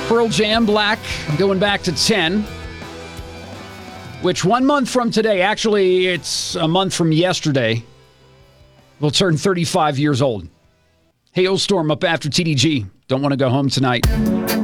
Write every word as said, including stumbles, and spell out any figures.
Pearl Jam, Black, going back to ten. Which one month from today, actually it's a month from yesterday, will turn thirty-five years old. Hailstorm up after T D G. Don't want to go home tonight.